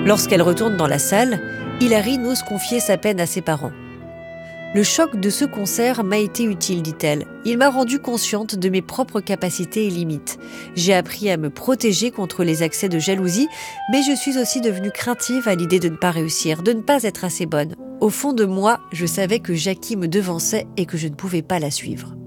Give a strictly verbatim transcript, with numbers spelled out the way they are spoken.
Lorsqu'elle retourne dans la salle, Hilary n'ose confier sa peine à ses parents. Le choc de ce concert m'a été utile, dit-elle. Il m'a rendue consciente de mes propres capacités et limites. J'ai appris à me protéger contre les accès de jalousie, mais je suis aussi devenue craintive à l'idée de ne pas réussir, de ne pas être assez bonne. Au fond de moi, je savais que Jackie me devançait et que je ne pouvais pas la suivre.